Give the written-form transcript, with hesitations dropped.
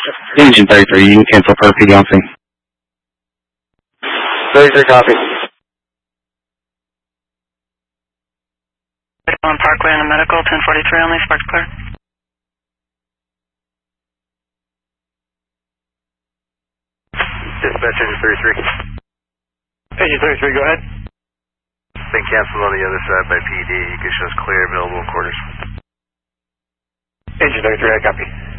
Engine 33, you can cancel for PD on scene. 33 copy. On Parkway on the medical, 1043 only, sparks clear. Dispatch engine 33. Engine 33, go ahead. Been canceled on the other side by PD. You can show us clear, available in quarters. Engine 33, I copy.